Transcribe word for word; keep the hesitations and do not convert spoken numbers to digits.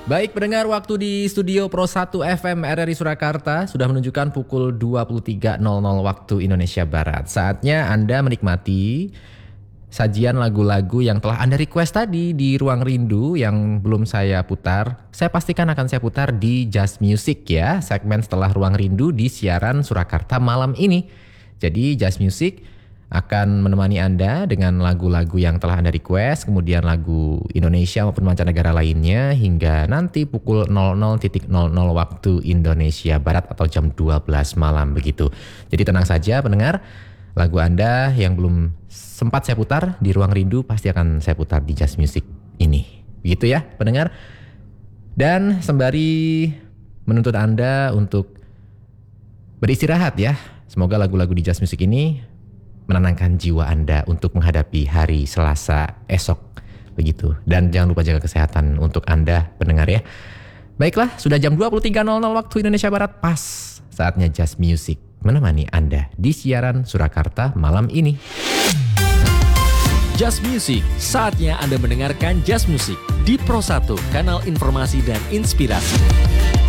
Baik pendengar, waktu di studio Pro satu F M R R I Surakarta sudah menunjukkan pukul dua puluh tiga nol nol waktu Indonesia Barat. Saatnya Anda menikmati sajian lagu-lagu yang telah Anda request tadi di Ruang Rindu yang belum saya putar. Saya pastikan akan saya putar di Just Music ya, segmen setelah Ruang Rindu di siaran Surakarta malam ini. Jadi Just Music akan menemani Anda dengan lagu-lagu yang telah Anda request, kemudian lagu Indonesia maupun mancanegara lainnya hingga nanti pukul nol nol nol nol waktu Indonesia Barat atau jam dua belas malam begitu. Jadi tenang saja pendengar, lagu Anda yang belum sempat saya putar di Ruang Rindu pasti akan saya putar di Just Music ini. Begitu ya pendengar. Dan sembari menuntut Anda untuk beristirahat ya, semoga lagu-lagu di Just Music ini menenangkan jiwa Anda untuk menghadapi hari Selasa esok begitu. Dan jangan lupa jaga kesehatan untuk Anda pendengar ya. Baiklah, sudah jam dua puluh tiga nol nol waktu Indonesia Barat, pas saatnya Just Music menemani Anda di siaran Surakarta malam ini. Just Music, saatnya Anda mendengarkan Just Music di Pro satu, kanal informasi dan inspirasi.